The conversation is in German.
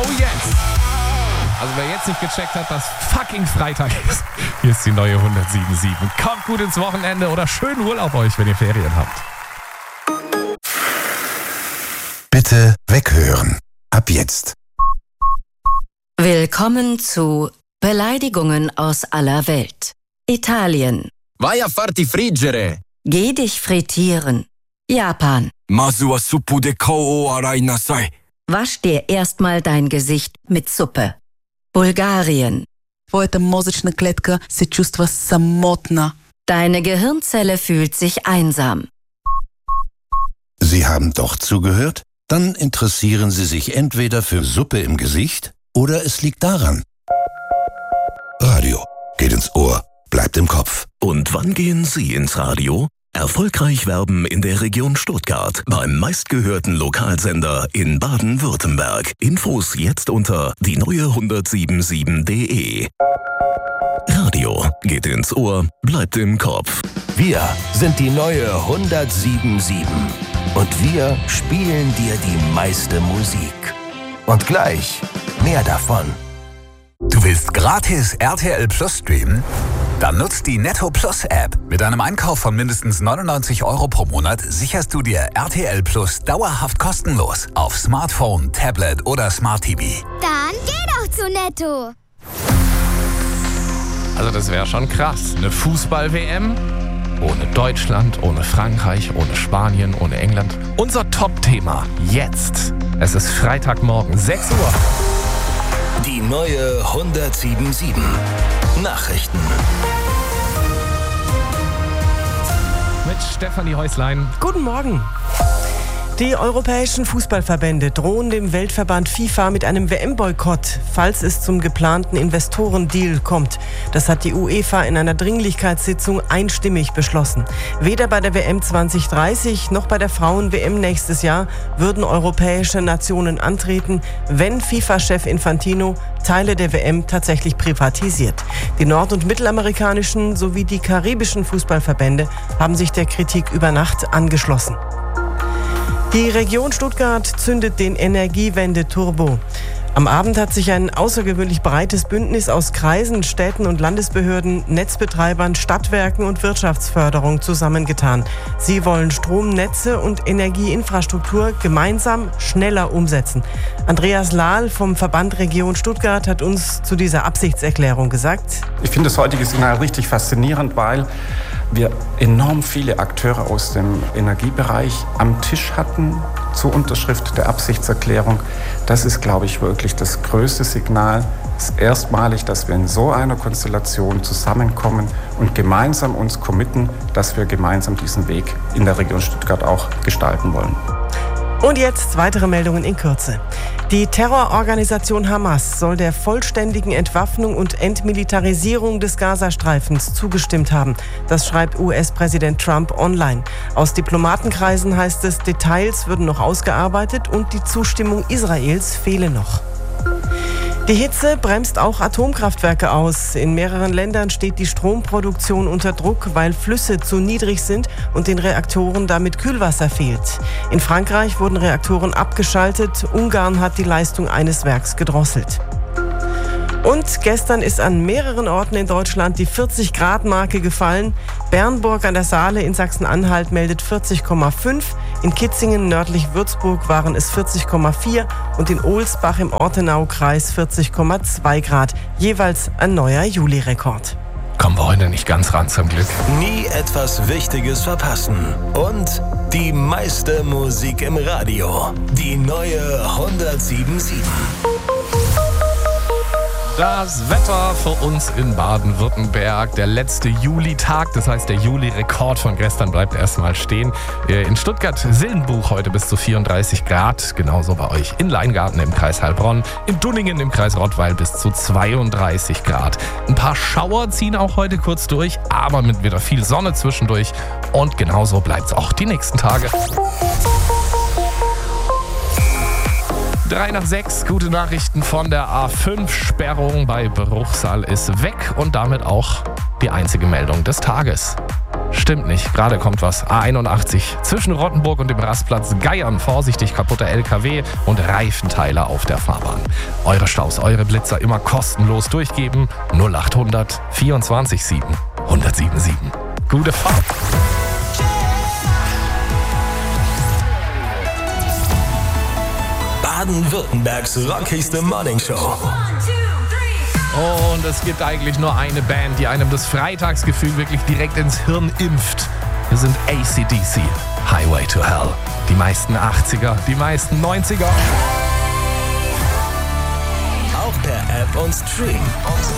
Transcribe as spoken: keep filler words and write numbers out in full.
yes! Also wer jetzt nicht gecheckt hat, dass fucking Freitag ist, hier ist die neue hundertsieben Komma sieben. Kommt gut ins Wochenende oder schönen Urlaub euch, wenn ihr Ferien habt. Bitte weghören. Ab jetzt. Willkommen zu Beleidigungen aus aller Welt. Italien. Vai a farti friggere. Geh dich frittieren. Japan. Masu wa suppu de kou o arai nasai. Wasch dir erstmal dein Gesicht mit Suppe. Bulgarien. Твоята мозъчна клетка се чувства самотна. Deine Gehirnzelle fühlt sich einsam. Sie haben doch zugehört? Dann interessieren Sie sich entweder für Suppe im Gesicht oder es liegt daran. Radio geht ins Ohr, bleibt im Kopf. Und wann gehen Sie ins Radio? Erfolgreich werben in der Region Stuttgart beim meistgehörten Lokalsender in Baden-Württemberg. Infos jetzt unter die neue hundertsieben Komma sieben punkt de. Radio geht ins Ohr, bleibt im Kopf. Wir sind die neue hundertsieben Komma sieben und wir spielen dir die meiste Musik. Und gleich mehr davon. Du willst gratis R T L Plus streamen? Dann nutzt die Netto Plus App. Mit einem Einkauf von mindestens neunundneunzig Euro pro Monat sicherst du dir R T L Plus dauerhaft kostenlos auf Smartphone, Tablet oder Smart T V. Dann geh doch zu Netto. Also das wäre schon krass. Eine Fußball-W M ohne Deutschland, ohne Frankreich, ohne Spanien, ohne England. Unser Top-Thema jetzt. Es ist Freitagmorgen, sechs Uhr. Die neue hundertsieben Komma sieben. Nachrichten. Mit Stefanie Häuslein. Guten Morgen. Die europäischen Fußballverbände drohen dem Weltverband FIFA mit einem W M-Boykott, falls es zum geplanten Investorendeal kommt. Das hat die UEFA in einer Dringlichkeitssitzung einstimmig beschlossen. Weder bei der W M zwanzig dreißig noch bei der Frauen-W M nächstes Jahr würden europäische Nationen antreten, wenn FIFA-Chef Infantino Teile der W M tatsächlich privatisiert. Die nord- und mittelamerikanischen sowie die karibischen Fußballverbände haben sich der Kritik über Nacht angeschlossen. Die Region Stuttgart zündet den Energiewende-Turbo. Am Abend hat sich ein außergewöhnlich breites Bündnis aus Kreisen, Städten und Landesbehörden, Netzbetreibern, Stadtwerken und Wirtschaftsförderung zusammengetan. Sie wollen Stromnetze und Energieinfrastruktur gemeinsam schneller umsetzen. Andreas Lahl vom Verband Region Stuttgart hat uns zu dieser Absichtserklärung gesagt: Ich finde das heutige Signal richtig faszinierend, weil wir enorm viele Akteure aus dem Energiebereich am Tisch hatten zur Unterschrift der Absichtserklärung. Das ist, glaube ich, wirklich das größte Signal. Es ist erstmalig, dass wir in so einer Konstellation zusammenkommen und gemeinsam uns committen, dass wir gemeinsam diesen Weg in der Region Stuttgart auch gestalten wollen. Und jetzt weitere Meldungen in Kürze. Die Terrororganisation Hamas soll der vollständigen Entwaffnung und Entmilitarisierung des Gazastreifens zugestimmt haben. Das schreibt U S-Präsident Trump online. Aus Diplomatenkreisen heißt es, Details würden noch ausgearbeitet und die Zustimmung Israels fehle noch. Die Hitze bremst auch Atomkraftwerke aus. In mehreren Ländern steht die Stromproduktion unter Druck, weil Flüsse zu niedrig sind und den Reaktoren damit Kühlwasser fehlt. In Frankreich wurden Reaktoren abgeschaltet. Ungarn hat die Leistung eines Werks gedrosselt. Und gestern ist an mehreren Orten in Deutschland die vierzig-Grad-Marke gefallen. Bernburg an der Saale in Sachsen-Anhalt meldet vierzig Komma fünf. In Kitzingen nördlich Würzburg waren es vierzig Komma vier und in Ohlsbach im Ortenau-Kreis vierzig Komma zwei Grad. Jeweils ein neuer Juli-Rekord. Kommen wir heute nicht ganz ran zum Glück. Nie etwas Wichtiges verpassen. Und die meiste Musik im Radio. Die neue hundertsieben Komma sieben. Das Wetter für uns in Baden-Württemberg. Der letzte Julitag, das heißt der Juli-Rekord von gestern bleibt erstmal stehen. In Stuttgart-Sillenbuch heute bis zu vierunddreißig Grad. Genauso bei euch in Leingarten im Kreis Heilbronn. In Dunningen im Kreis Rottweil bis zu zweiunddreißig Grad. Ein paar Schauer ziehen auch heute kurz durch, aber mit wieder viel Sonne zwischendurch. Und genauso bleibt es auch die nächsten Tage. drei nach sechs, gute Nachrichten von der A fünf. Sperrung bei Bruchsal ist weg und damit auch die einzige Meldung des Tages. Stimmt nicht, gerade kommt was. A einundachtzig zwischen Rottenburg und dem Rastplatz Geiern. Vorsichtig, kaputter L K W und Reifenteile auf der Fahrbahn. Eure Staus, eure Blitzer immer kostenlos durchgeben. null achthundert vierundzwanzig sieben hundertsieben. Gute Fahrt. Baden-Württembergs rockigste Morningshow. Und es gibt eigentlich nur eine Band, die einem das Freitagsgefühl wirklich direkt ins Hirn impft. Wir sind A C D C, Highway to Hell. Die meisten achtziger, die meisten neunziger. Auch per App und Stream.